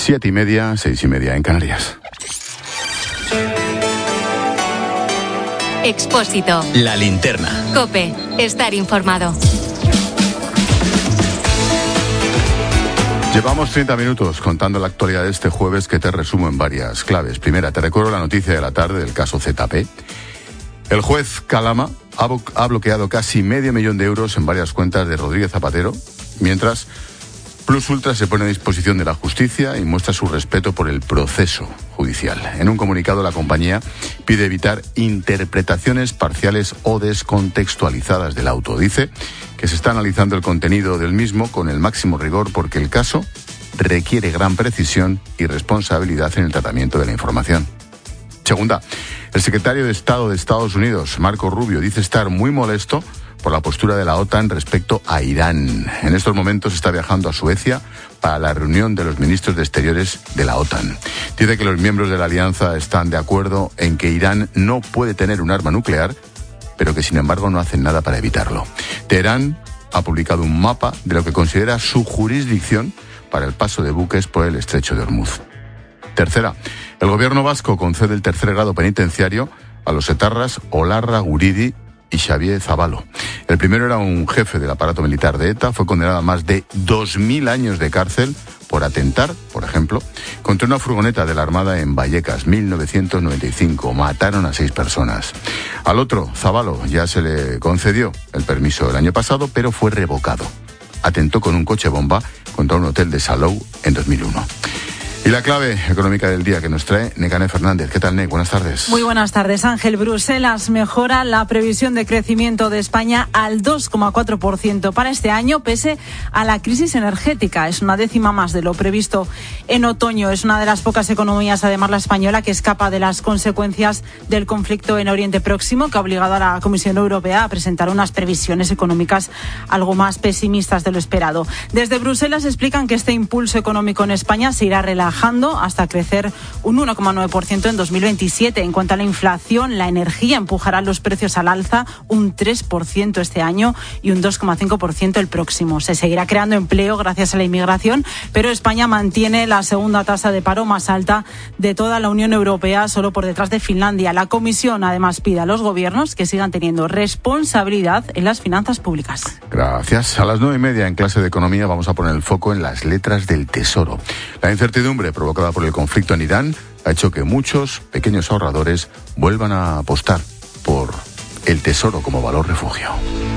7:30, 6:30 en Canarias. Expósito. La linterna. COPE. Estar informado. Llevamos 30 minutos contando la actualidad de este jueves, que te resumo en varias claves. Primera, te recuerdo la noticia de la tarde del caso ZP. El juez Calama ha bloqueado casi $500,000 en varias cuentas de Rodríguez Zapatero, mientras Plus Ultra se pone a disposición de la justicia y muestra su respeto por el proceso judicial. En un comunicado, la compañía pide evitar interpretaciones parciales o descontextualizadas del auto. Dice que se está analizando el contenido del mismo con el máximo rigor porque el caso requiere gran precisión y responsabilidad en el tratamiento de la información. Segunda, el secretario de Estado de Estados Unidos, Marco Rubio, dice estar muy molesto por la postura de la OTAN respecto a Irán. En estos momentos está viajando a Suecia para la reunión de los ministros de Exteriores de la OTAN. Dice que los miembros de la alianza están de acuerdo en que Irán no puede tener un arma nuclear, pero que sin embargo no hacen nada para evitarlo. Teherán ha publicado un mapa de lo que considera su jurisdicción para el paso de buques por el estrecho de Hormuz. Tercera, el gobierno vasco concede el tercer grado penitenciario a los etarras Olarra Guridi y Xavier Zabalo. El primero era un jefe del aparato militar de ETA, fue condenado a más de 2.000 años de cárcel por atentar, por ejemplo, contra una furgoneta de la Armada en Vallecas, 1995. Mataron a 6 personas. Al otro, Zabalo, ya se le concedió el permiso el año pasado, pero fue revocado. Atentó con un coche bomba contra un hotel de Salou en 2001. Y la clave económica del día que nos trae Nekane Fernández. ¿Qué tal, Nek? Buenas tardes. Muy buenas tardes, Ángel. Bruselas mejora la previsión de crecimiento de España al 2,4% para este año, pese a la crisis energética. Es una décima más de lo previsto en otoño. Es una de las pocas economías, además la española, que escapa de las consecuencias del conflicto en Oriente Próximo, que ha obligado a la Comisión Europea a presentar unas previsiones económicas algo más pesimistas de lo esperado. Desde Bruselas explican que este impulso económico en España se irá relajando hasta crecer un 1,9% en 2027. En cuanto a la inflación, la energía empujará los precios al alza un 3% este año y un 2,5% el próximo. Se seguirá creando empleo gracias a la inmigración, pero España mantiene la segunda tasa de paro más alta de toda la Unión Europea, solo por detrás de Finlandia. La Comisión además pide a los gobiernos que sigan teniendo responsabilidad en las finanzas públicas. Gracias. A las 9:30 en clase de economía vamos a poner el foco en las letras del Tesoro. La incertidumbre provocada por el conflicto en Irán ha hecho que muchos pequeños ahorradores vuelvan a apostar por el Tesoro como valor refugio.